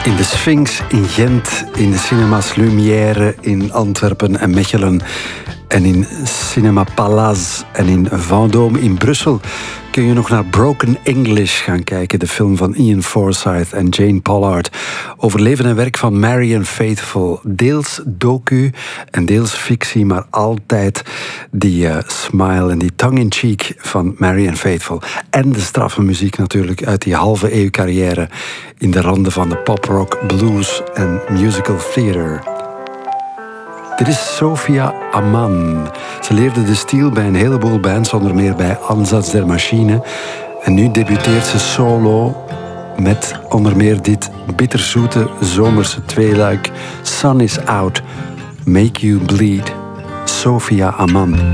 In de Sphinx in Gent, in de Cinemas Lumière in Antwerpen en Mechelen en in Cinema Palace en in Vendôme in Brussel kun je nog naar Broken English gaan kijken, de film van Ian Forsyth en Jane Pollard over leven en werk van Marianne Faithfull. Deels docu en deels fictie, maar altijd die smile en die tongue-in-cheek van Marianne Faithfull. En de straffe muziek natuurlijk uit die halve eeuw carrière in de randen van de pop-rock, blues en musical theater. Dit is Sophia Ammann. Ze leerde de stijl bij een heleboel bands, onder meer bij Ansatz der Maschine. En nu debuteert ze solo met onder meer dit bitterzoete zomerse tweeluik Sun is Out, Make You Bleed. Sophia Ammann.